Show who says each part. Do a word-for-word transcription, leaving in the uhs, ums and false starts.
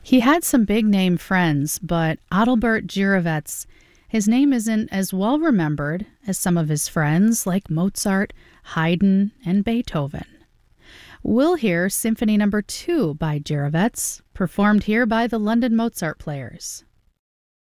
Speaker 1: He had some big-name friends, but Adalbert Jirovets, his name isn't as well remembered as some of his friends like Mozart, Haydn, and Beethoven. We'll hear Symphony Number two by Jirovets, performed here by the London Mozart Players.